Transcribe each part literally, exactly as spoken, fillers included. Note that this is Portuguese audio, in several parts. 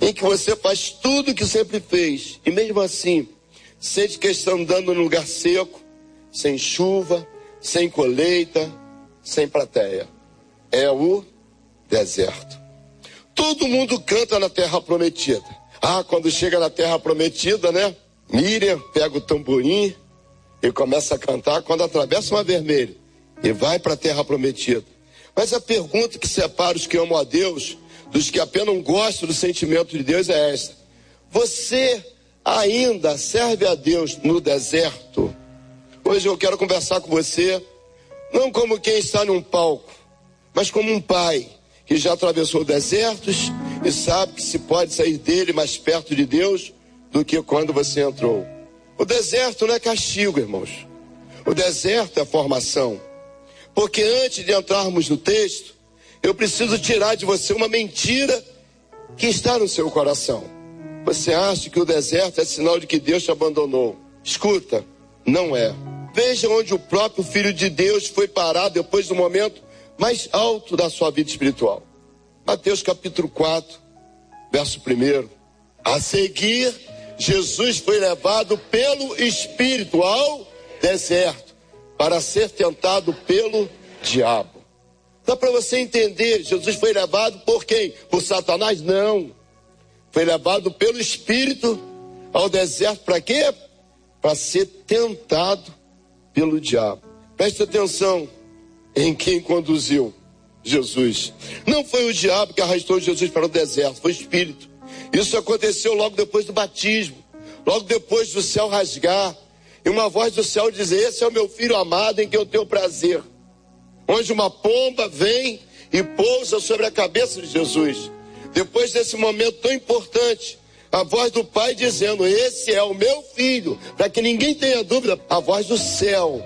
em que você faz tudo o que sempre fez, e mesmo assim, sente que está andando num lugar seco, sem chuva, sem colheita, sem plateia. É o deserto. Todo mundo canta na terra prometida. Ah, quando chega na terra prometida, né? Miriam pega o tamborim e começa a cantar quando atravessa uma vermelha e vai para a terra prometida. Mas a pergunta que separa os que amam a Deus dos que apenas gostam do sentimento de Deus é esta: você ainda serve a Deus no deserto? Hoje eu quero conversar com você, não como quem está num palco, mas como um pai que já atravessou desertos e sabe que se pode sair dele mais perto de Deus do que quando você entrou. O deserto não é castigo, irmãos. O deserto é formação. Porque antes de entrarmos no texto, eu preciso tirar de você uma mentira que está no seu coração. Você acha que o deserto é sinal de que Deus te abandonou? Escuta, não é. Veja onde o próprio Filho de Deus foi parar depois do momento mais alto da sua vida espiritual. Mateus capítulo quatro, verso primeiro. A seguir, Jesus foi levado pelo Espírito ao deserto para ser tentado pelo diabo. Dá para você entender, Jesus foi levado por quem? Por Satanás? Não. Foi levado pelo Espírito ao deserto para quê? Para ser tentado pelo diabo. Preste atenção em quem conduziu Jesus. Não foi o diabo que arrastou Jesus para o deserto, foi o Espírito. Isso aconteceu logo depois do batismo, logo depois do céu rasgar, e uma voz do céu dizer: esse é o meu filho amado em que eu tenho prazer. Onde uma pomba vem e pousa sobre a cabeça de Jesus. Depois desse momento tão importante, a voz do Pai dizendo: esse é o meu filho, para que ninguém tenha dúvida, a voz do céu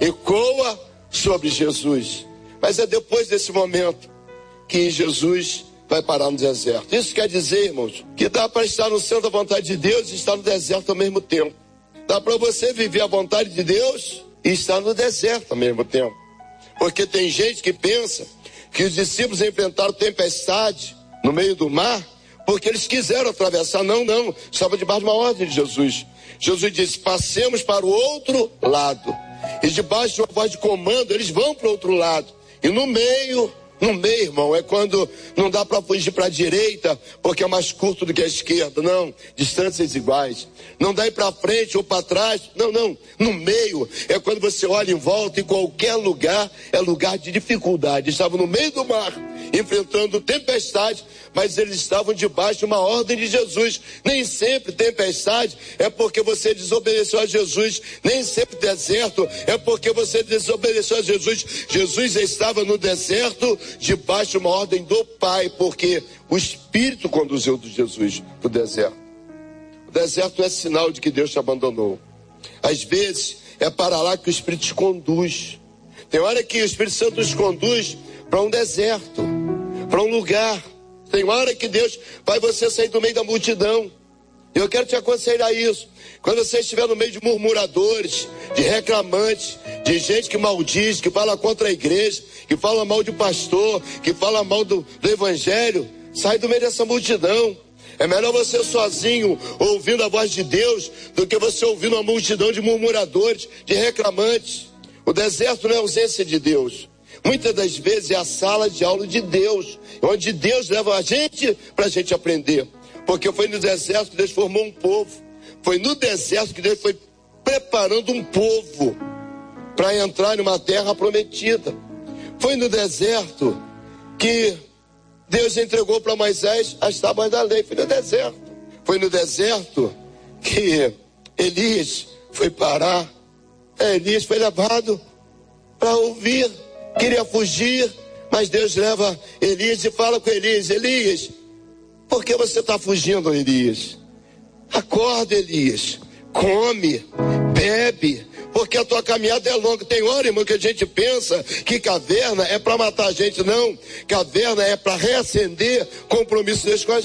ecoa sobre Jesus. Mas é depois desse momento que Jesus vai parar no deserto. Isso quer dizer, irmãos, que dá para estar no centro da vontade de Deus e estar no deserto ao mesmo tempo. Dá para você viver a vontade de Deus e estar no deserto ao mesmo tempo. Porque tem gente que pensa que os discípulos enfrentaram tempestade no meio do mar porque eles quiseram atravessar. Não, não, estava debaixo de uma ordem de Jesus. Jesus disse: passemos para o outro lado. E debaixo de uma voz de comando, eles vão para o outro lado. E no meio, no meio, irmão, é quando não dá para fugir para a direita, porque é mais curto do que a esquerda. Não, distâncias iguais. Não dá ir para frente ou para trás. Não, não. No meio é quando você olha em volta e qualquer lugar é lugar de dificuldade. Estavam no meio do mar, enfrentando tempestade, mas eles estavam debaixo de uma ordem de Jesus. Nem sempre tempestade é porque você desobedeceu a Jesus. Nem sempre deserto é porque você desobedeceu a Jesus. Jesus estava no deserto debaixo de uma ordem do Pai, porque o Espírito conduziu de Jesus para o deserto. O deserto é sinal de que Deus te abandonou. Às vezes é para lá que o Espírito te conduz. Tem hora que o Espírito Santo nos conduz para um deserto, para um lugar. Tem hora que Deus vai você sair do meio da multidão. Eu quero te aconselhar isso. Quando você estiver no meio de murmuradores, de reclamantes, de gente que maldiz, que fala contra a igreja, que fala mal de pastor, que fala mal do, do evangelho, sai do meio dessa multidão. É melhor você sozinho, ouvindo a voz de Deus, do que você ouvindo uma multidão de murmuradores, de reclamantes. O deserto não é ausência de Deus. Muitas das vezes é a sala de aula de Deus, onde Deus leva a gente para a gente aprender. Porque foi no deserto que Deus formou um povo. Foi no deserto que Deus foi preparando um povo para entrar numa terra prometida. Foi no deserto que Deus entregou para Moisés as tábuas da lei. Foi no deserto. Foi no deserto que Elias foi parar. É, Elias foi levado para ouvir. Queria fugir, mas Deus leva Elias e fala com Elias: Elias, por que você está fugindo, Elias? Acorda, Elias, come, bebe, porque a tua caminhada é longa. Tem hora, irmão, que a gente pensa que caverna é para matar a gente. Não, caverna é para reacender compromisso Deus com a gente.